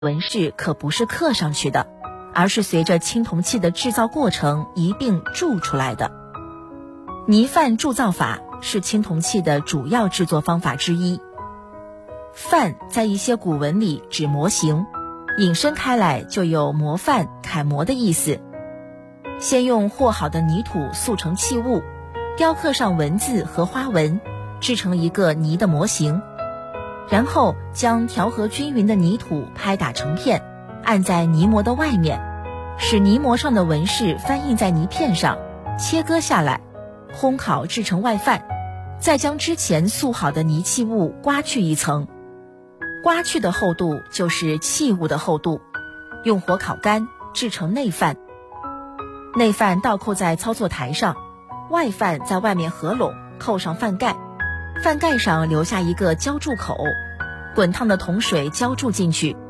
纹饰可不是刻上去的，而是随着青铜器的制造过程一并铸出来的。泥范铸造法是青铜器的主要制作方法之一。范在一些古文里指模型，引申开来就有模范、楷模的意思。先用和好的泥土塑成器物，雕刻上文字和花纹，制成一个泥的模型，然后将调和均匀的泥土拍打成片，按在泥模的外面，使泥模上的纹饰翻印在泥片上，切割下来，烘烤制成外范，再将之前塑好的泥器物刮去一层，刮去的厚度就是器物的厚度，用火烤干，制成内范。内范倒扣在操作台上，外范在外面合拢，扣上范盖，范盖上留下一个浇筑口，滚烫的铜水浇筑进去，